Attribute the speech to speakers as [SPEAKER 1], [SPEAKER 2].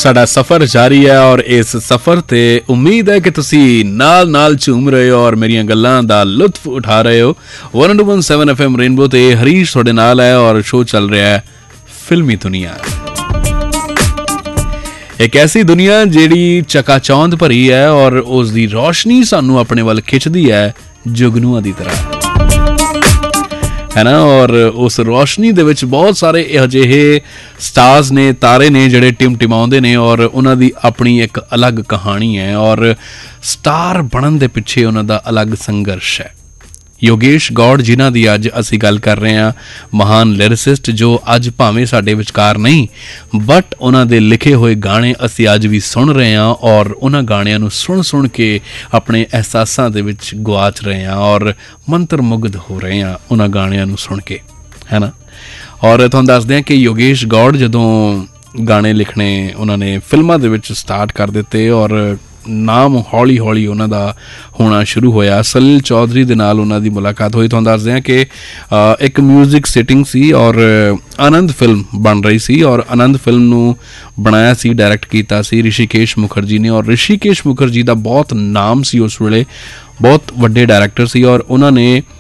[SPEAKER 1] ਸਾਡਾ ਸਫ਼ਰ ਜਾਰੀ ਹੈ ਔਰ ਇਸ ਸਫ਼ਰ ਤੇ ਉਮੀਦ ਹੈ ਕਿ ਤੁਸੀਂ ਨਾਲ ਝੂਮ ਰਹੇ ਹੋ ਔਰ ਮੇਰੀਆਂ ਗੱਲਾਂ ਦਾ ਲੁਤਫ ਉਠਾ ਰਹੇ ਹੋ। 101.7 FM ਰੇਨਬੋ ਤੇ ਹਰੀਸ਼ ਤੁਹਾਡੇ ਨਾਲ ਹੈ ਔਰ ਸ਼ੋਅ ਚੱਲ ਰਿਹਾ ਹੈ ਫਿਲਮੀ ਦੁਨੀਆ। ਇੱਕ ਐਸੀ ਦੁਨੀਆ ਜਿਹੜੀ ਚਕਾਚੌਂਦ ਭਰੀ ਹੈ ਔਰ ਉਸ ਦੀ ਰੌਸ਼ਨੀ ਸਾਨੂੰ ਆਪਣੇ ਵੱਲ ਖਿੱਚਦੀ ਹੈ ਜੁਗਨੂਆਂ ਦੀ ਤਰ੍ਹਾਂ, ਹੈ ਨਾ। ਔਰ ਉਸ ਰੌਸ਼ਨੀ ਦੇ ਵਿੱਚ ਬਹੁਤ ਸਾਰੇ ਇਹੋ ਜਿਹੇ ਸਟਾਰਸ ਨੇ, ਤਾਰੇ ਨੇ ਜਿਹੜੇ ਟਿਮਟਿਮਾਉਂਦੇ ਨੇ ਔਰ ਉਹਨਾਂ ਦੀ ਆਪਣੀ ਇੱਕ ਅਲੱਗ ਕਹਾਣੀ ਹੈ ਔਰ ਸਟਾਰ ਬਣਨ ਦੇ ਪਿੱਛੇ ਉਹਨਾਂ ਦਾ ਅਲੱਗ ਸੰਘਰਸ਼ ਹੈ। ਯੋਗੇਸ਼ ਗੌੜ ਜਿਨ੍ਹਾਂ ਦੀ ਅੱਜ ਅਸੀਂ ਗੱਲ ਕਰ ਰਹੇ ਹਾਂ, ਮਹਾਨ ਲਿਰਿਸਿਸਟ ਜੋ ਅੱਜ ਭਾਵੇਂ ਸਾਡੇ ਵਿਚਕਾਰ ਨਹੀਂ, ਬਟ ਉਹਨਾਂ ਦੇ ਲਿਖੇ ਹੋਏ ਗਾਣੇ ਅਸੀਂ ਅੱਜ ਵੀ ਸੁਣ ਰਹੇ ਹਾਂ ਔਰ ਉਹਨਾਂ ਗਾਣਿਆਂ ਨੂੰ ਸੁਣ ਕੇ ਆਪਣੇ ਅਹਿਸਾਸਾਂ ਦੇ ਵਿੱਚ ਗੁਆਚ ਰਹੇ ਹਾਂ ਔਰ ਮੰਤਰ ਮੁਗਧ ਹੋ ਰਹੇ ਹਾਂ ਉਹਨਾਂ ਗਾਣਿਆਂ ਨੂੰ ਸੁਣ ਕੇ, ਹੈ ਨਾ। ਔਰ ਤੁਹਾਨੂੰ ਦੱਸਦੇ ਹਾਂ ਕਿ ਯੋਗੇਸ਼ ਗੌੜ ਜਦੋਂ ਗਾਣੇ ਲਿਖਣੇ ਉਹਨਾਂ ਨੇ ਫਿਲਮਾਂ ਦੇ ਵਿੱਚ ਸਟਾਰਟ ਕਰ ਦਿੱਤੇ ਔਰ ਨਾਮ ਹੌਲੀ ਉਹਨਾਂ ਦਾ ਹੋਣਾ ਸ਼ੁਰੂ ਹੋਇਆ। ਸਲੀਲ ਚੌਧਰੀ ਦੇ ਨਾਲ ਉਹਨਾਂ ਦੀ ਮੁਲਾਕਾਤ ਹੋਈ। ਤੁਹਾਨੂੰ ਦੱਸਦੇ ਹਾਂ ਕਿ ਇੱਕ ਮਿਊਜ਼ਿਕ ਸਿਟਿੰਗ ਸੀ ਔਰ ਆਨੰਦ ਫਿਲਮ ਬਣ ਰਹੀ ਸੀ ਔਰ ਆਨੰਦ ਫਿਲਮ ਨੂੰ ਬਣਾਇਆ ਸੀ, ਡਾਇਰੈਕਟ ਕੀਤਾ ਸੀ ਰਿਸ਼ੀਕੇਸ਼ ਮੁਖਰਜੀ ਨੇ ਔਰ ਰਿਸ਼ੀਕੇਸ਼ ਮੁਖਰਜੀ ਦਾ ਬਹੁਤ ਨਾਮ ਸੀ ਉਸ ਵੇਲੇ, ਬਹੁਤ ਵੱਡੇ ਡਾਇਰੈਕਟਰ ਸੀ ਔਰ ਉਹਨਾਂ ਨੇ